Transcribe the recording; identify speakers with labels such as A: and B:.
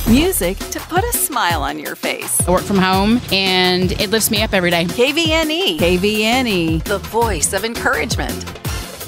A: Music to put a smile on your face.
B: I work from home, and it lifts me up every day.
A: KVNE. KVNE. The voice of encouragement.